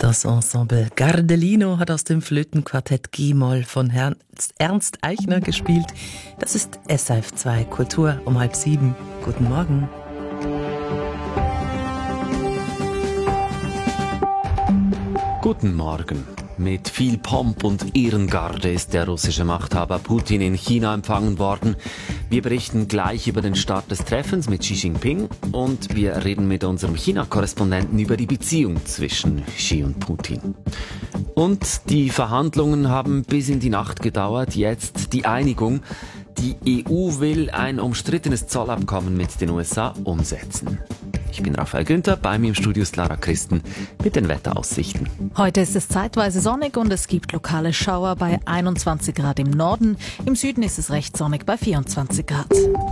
Das Ensemble Gardelino hat aus dem Flötenquartett G-Moll von Herrn Ernst Eichner gespielt. Das ist SRF 2 Kultur um 6:30. Guten Morgen. Guten Morgen. Mit viel Pomp und Ehrengarde ist der russische Machthaber Putin in China empfangen worden. Wir berichten gleich über den Start des Treffens mit Xi Jinping und wir reden mit unserem China-Korrespondenten über die Beziehung zwischen Xi und Putin. Und die Verhandlungen haben bis in die Nacht gedauert. Jetzt die Einigung. Die EU will ein umstrittenes Zollabkommen mit den USA umsetzen. Ich bin Raphael Günther, bei mir im Studio ist Lara Christen mit den Wetteraussichten. Heute ist es zeitweise sonnig und es gibt lokale Schauer bei 21 Grad im Norden. Im Süden ist es recht sonnig bei 24 Grad.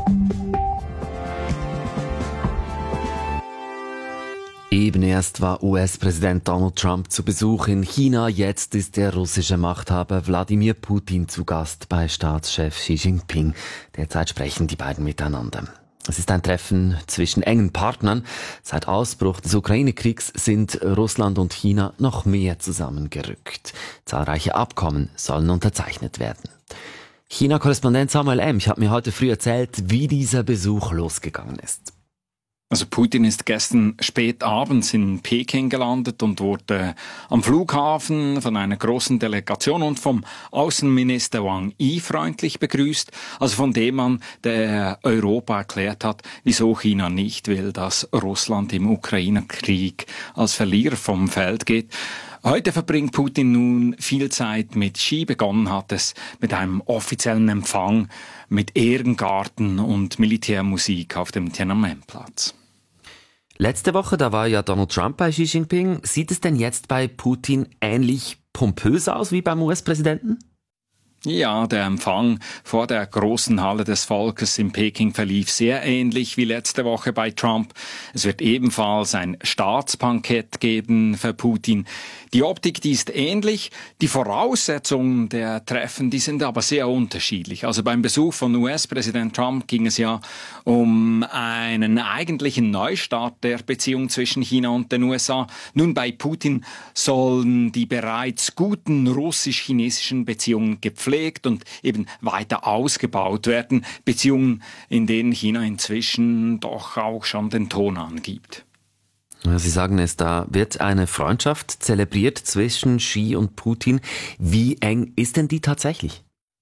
Eben erst war US-Präsident Donald Trump zu Besuch in China. Jetzt ist der russische Machthaber Wladimir Putin zu Gast bei Staatschef Xi Jinping. Derzeit sprechen die beiden miteinander. Es ist ein Treffen zwischen engen Partnern. Seit Ausbruch des Ukraine-Kriegs sind Russland und China noch mehr zusammengerückt. Zahlreiche Abkommen sollen unterzeichnet werden. China-Korrespondent Samuel Emch hat mir heute früh erzählt, wie dieser Besuch losgegangen ist. Also Putin ist gestern spät abends in Peking gelandet und wurde am Flughafen von einer großen Delegation und vom Außenminister Wang Yi freundlich begrüßt, also von dem Mann, der Europa erklärt hat, wieso China nicht will, dass Russland im Ukraine-Krieg als Verlierer vom Feld geht. Heute verbringt Putin nun viel Zeit mit Xi. Begonnen hat es mit einem offiziellen Empfang mit Ehrengarten und Militärmusik auf dem Tiananmen-Platz. Letzte Woche, da war ja Donald Trump bei Xi Jinping. Sieht es denn jetzt bei Putin ähnlich pompös aus wie beim US-Präsidenten? Ja, der Empfang vor der großen Halle des Volkes in Peking verlief sehr ähnlich wie letzte Woche bei Trump. Es wird ebenfalls ein Staatsbankett geben für Putin. Die Optik, die ist ähnlich. Die Voraussetzungen der Treffen, die sind aber sehr unterschiedlich. Also beim Besuch von US-Präsident Trump ging es ja um einen eigentlichen Neustart der Beziehung zwischen China und den USA. Nun bei Putin sollen die bereits guten russisch-chinesischen Beziehungen gepflegt und eben weiter ausgebaut werden. Beziehungen, in denen China inzwischen doch auch schon den Ton angibt. Sie sagen es, da wird eine Freundschaft zelebriert zwischen Xi und Putin. Wie eng ist denn die tatsächlich?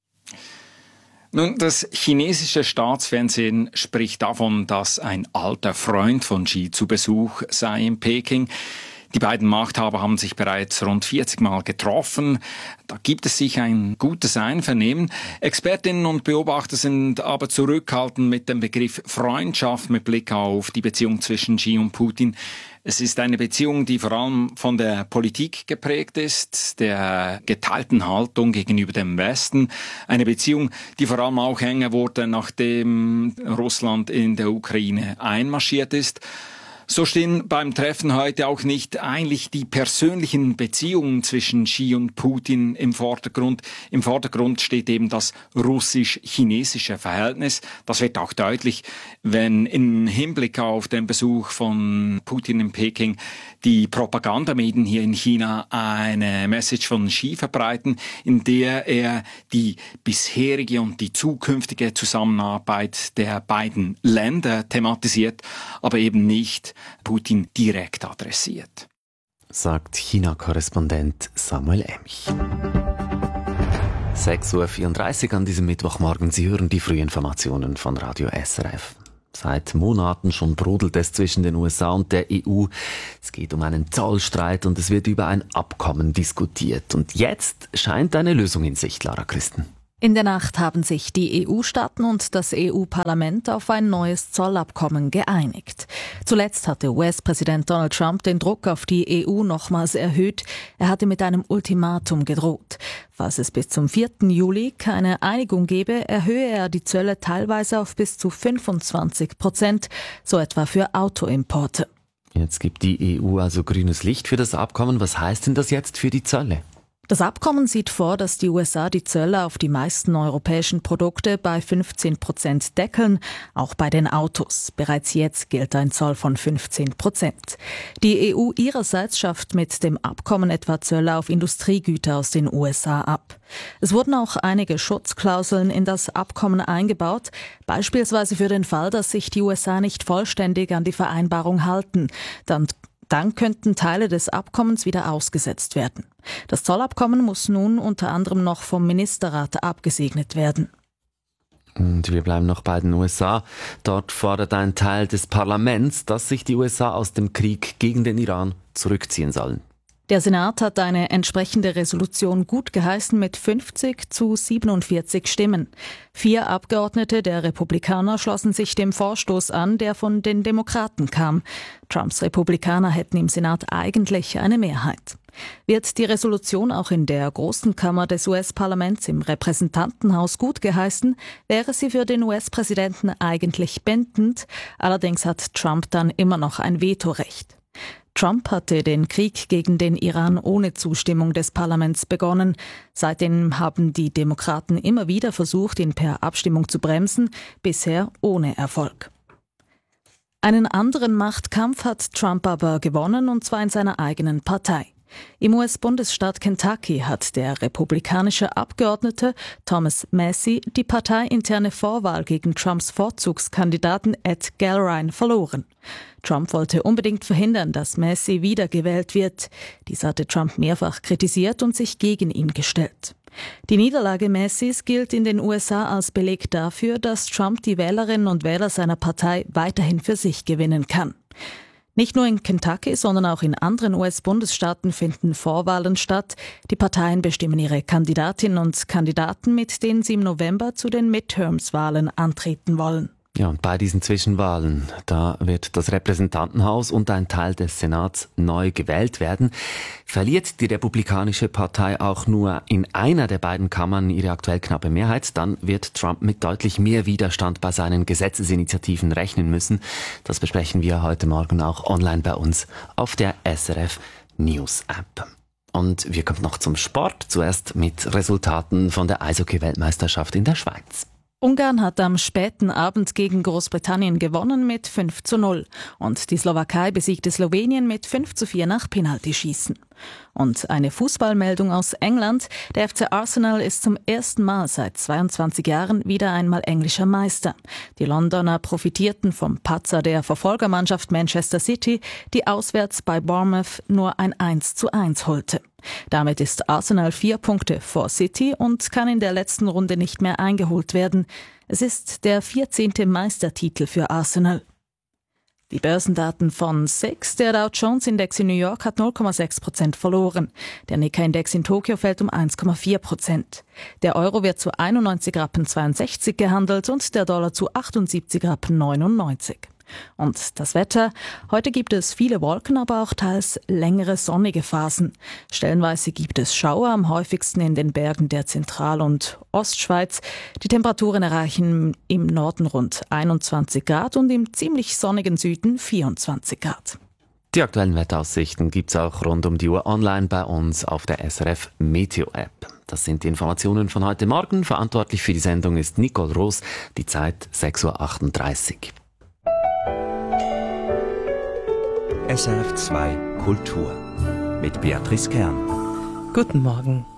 Nun, das chinesische Staatsfernsehen spricht davon, dass ein alter Freund von Xi zu Besuch sei in Peking. Die beiden Machthaber haben sich bereits rund 40 Mal getroffen. Da gibt es sicher ein gutes Einvernehmen. Expertinnen und Beobachter sind aber zurückhaltend mit dem Begriff Freundschaft mit Blick auf die Beziehung zwischen Xi und Putin. Es ist eine Beziehung, die vor allem von der Politik geprägt ist, der geteilten Haltung gegenüber dem Westen. Eine Beziehung, die vor allem auch enger wurde, nachdem Russland in der Ukraine einmarschiert ist. So stehen beim Treffen heute auch nicht eigentlich die persönlichen Beziehungen zwischen Xi und Putin im Vordergrund. Im Vordergrund steht eben das russisch-chinesische Verhältnis. Das wird auch deutlich, wenn im Hinblick auf den Besuch von Putin in Peking die Propagandamedien hier in China eine Message von Xi verbreiten, in der er die bisherige und die zukünftige Zusammenarbeit der beiden Länder thematisiert, aber eben nicht Putin direkt adressiert. Sagt China-Korrespondent Samuel Emch. 6:34 Uhr an diesem Mittwochmorgen. Sie hören die Frühinformationen von Radio SRF. Seit Monaten schon brodelt es zwischen den USA und der EU. Es geht um einen Zollstreit und es wird über ein Abkommen diskutiert. Und jetzt scheint eine Lösung in Sicht, Lara Christen. In der Nacht haben sich die EU-Staaten und das EU-Parlament auf ein neues Zollabkommen geeinigt. Zuletzt hatte US-Präsident Donald Trump den Druck auf die EU nochmals erhöht. Er hatte mit einem Ultimatum gedroht. Falls es bis zum 4. Juli keine Einigung gebe, erhöhe er die Zölle teilweise auf bis zu 25%, so etwa für Autoimporte. Jetzt gibt die EU also grünes Licht für das Abkommen. Was heißt denn das jetzt für die Zölle? Das Abkommen sieht vor, dass die USA die Zölle auf die meisten europäischen Produkte bei 15% deckeln, auch bei den Autos. Bereits jetzt gilt ein Zoll von 15%. Die EU ihrerseits schafft mit dem Abkommen etwa Zölle auf Industriegüter aus den USA ab. Es wurden auch einige Schutzklauseln in das Abkommen eingebaut, beispielsweise für den Fall, dass sich die USA nicht vollständig an die Vereinbarung halten. Dann könnten Teile des Abkommens wieder ausgesetzt werden. Das Zollabkommen muss nun unter anderem noch vom Ministerrat abgesegnet werden. Und wir bleiben noch bei den USA. Dort fordert ein Teil des Parlaments, dass sich die USA aus dem Krieg gegen den Iran zurückziehen sollen. Der Senat hat eine entsprechende Resolution gutgeheißen mit 50 zu 47 Stimmen. 4 Abgeordnete der Republikaner schlossen sich dem Vorstoß an, der von den Demokraten kam. Trumps Republikaner hätten im Senat eigentlich eine Mehrheit. Wird die Resolution auch in der großen Kammer des US-Parlaments im Repräsentantenhaus gutgeheißen, wäre sie für den US-Präsidenten eigentlich bindend. Allerdings hat Trump dann immer noch ein Vetorecht. Trump hatte den Krieg gegen den Iran ohne Zustimmung des Parlaments begonnen. Seitdem haben die Demokraten immer wieder versucht, ihn per Abstimmung zu bremsen, bisher ohne Erfolg. Einen anderen Machtkampf hat Trump aber gewonnen, und zwar in seiner eigenen Partei. Im US-Bundesstaat Kentucky hat der republikanische Abgeordnete Thomas Massie die parteiinterne Vorwahl gegen Trumps Vorzugskandidaten Ed Galbraith verloren. Trump wollte unbedingt verhindern, dass Massie wiedergewählt wird. Dies hatte Trump mehrfach kritisiert und sich gegen ihn gestellt. Die Niederlage Massies gilt in den USA als Beleg dafür, dass Trump die Wählerinnen und Wähler seiner Partei weiterhin für sich gewinnen kann. Nicht nur in Kentucky, sondern auch in anderen US-Bundesstaaten finden Vorwahlen statt. Die Parteien bestimmen ihre Kandidatinnen und Kandidaten, mit denen sie im November zu den Midterms-Wahlen antreten wollen. Ja, und bei diesen Zwischenwahlen, da wird das Repräsentantenhaus und ein Teil des Senats neu gewählt werden. Verliert die Republikanische Partei auch nur in einer der beiden Kammern ihre aktuell knappe Mehrheit, dann wird Trump mit deutlich mehr Widerstand bei seinen Gesetzesinitiativen rechnen müssen. Das besprechen wir heute Morgen auch online bei uns auf der SRF News App. Und wir kommen noch zum Sport, zuerst mit Resultaten von der Eishockey-Weltmeisterschaft in der Schweiz. Ungarn hat am späten Abend gegen Großbritannien gewonnen mit 5:0 und die Slowakei besiegte Slowenien mit 5:4 nach Penaltyschießen. Und eine Fußballmeldung aus England: Der FC Arsenal ist zum ersten Mal seit 22 Jahren wieder einmal englischer Meister. Die Londoner profitierten vom Patzer der Verfolgermannschaft Manchester City, die auswärts bei Bournemouth nur ein 1:1 holte. Damit ist Arsenal 4 Punkte vor City und kann in der letzten Runde nicht mehr eingeholt werden. Es ist der 14. Meistertitel für Arsenal. Die Börsendaten von SIX: Der Dow Jones Index in New York hat 0,6% verloren. Der Nikkei-Index in Tokio fällt um 1,4%. Der Euro wird zu 91,62 Rappen gehandelt und der Dollar zu 78,99 Rappen. Und das Wetter: Heute gibt es viele Wolken, aber auch teils längere sonnige Phasen. Stellenweise gibt es Schauer, am häufigsten in den Bergen der Zentral- und Ostschweiz. Die Temperaturen erreichen im Norden rund 21 Grad und im ziemlich sonnigen Süden 24 Grad. Die aktuellen Wetteraussichten gibt's auch rund um die Uhr online bei uns auf der SRF Meteo App. Das sind die Informationen von heute Morgen. Verantwortlich für die Sendung ist Nicole Roos. Die Zeit 6:38 Uhr. SRF 2 Kultur mit Beatrice Kern. Guten Morgen.